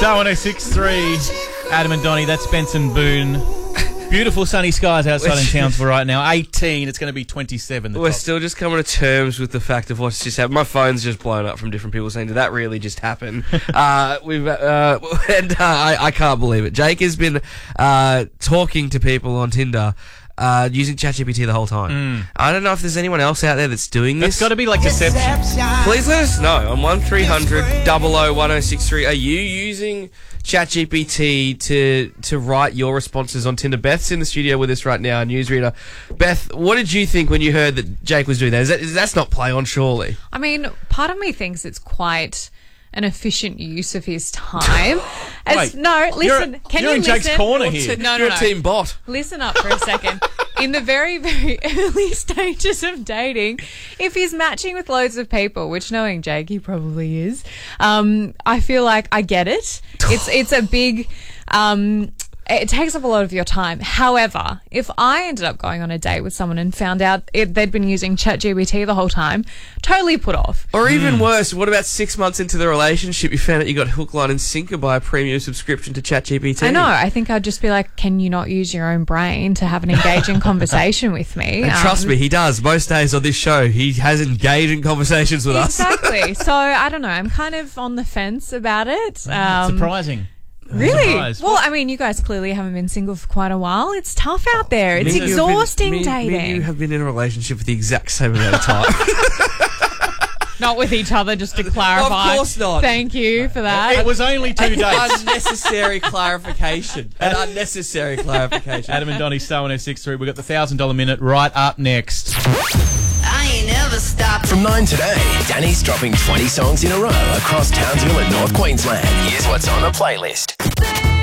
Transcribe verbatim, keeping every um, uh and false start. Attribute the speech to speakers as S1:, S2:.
S1: Star one oh six three, Adam and Donnie, that's Benson Boone. Beautiful sunny skies outside in Townsville right now. eighteen, it's going to be twenty-seven.
S2: We're
S1: top.
S2: still just coming to terms with the fact of what's just happened. My phone's just blown up from different people saying, did that really just happen? uh, we've uh, and uh, I, I can't believe it. Jake has been uh, talking to people on Tinder uh, using ChatGPT the whole time.
S1: Mm.
S2: I don't know if there's anyone else out there that's doing this.
S1: It's got to be like deception.
S2: Please let us know on one three hundred double oh one oh six three. Are you using ChatGPT to to write your responses on Tinder? Beth's in the studio with us right now, a newsreader. Beth, what did you think when you heard that Jake was doing that? Is that is, that's not play on, surely?
S3: I mean, part of me thinks it's quite an efficient use of his time. As,
S1: Wait,
S3: no, listen.
S1: You're,
S3: can
S1: you're
S3: you
S1: in
S3: listen?
S1: Jake's corner here.
S3: No, no,
S2: You're
S3: no.
S2: a team bot.
S3: Listen up for a second. In the very, very early stages of dating, if he's matching with loads of people, which knowing Jake, he probably is, um, I feel like I get it. It's it's a big... Um, it takes up a lot of your time. However, if I ended up going on a date with someone and found out it, they'd been using ChatGPT the whole time, totally put off.
S2: Or even worse, what about six months into the relationship, you found out you got hook, line and sinker by a premium subscription to ChatGPT?
S3: I know. I think I'd just be like, can you not use your own brain to have an engaging conversation with me?
S2: And
S3: Um,
S2: trust me, he does. Most days on this show, he has engaging conversations with us.
S3: Exactly. So, I don't know. I'm kind of on the fence about it. Um,
S1: Surprising.
S3: Really?
S1: Surprised.
S3: Well, I mean, you guys clearly haven't been single for quite a while. It's tough out there. It's
S2: Me and you have been-
S3: exhausting
S2: me-
S3: dating.
S2: Me and you have been in a relationship for the exact same amount of time.
S3: Not with each other, just to clarify.
S2: Of course not.
S3: Thank you for that.
S1: It was only two days.
S2: Unnecessary clarification. An unnecessary clarification.
S1: Adam and Donnie, Star one oh six three. We've got the one thousand dollars minute right up next.
S4: I ain't never stopped.
S5: From nine today, Danny's dropping twenty songs in a row across Townsville and North Queensland. Here's what's on the playlist.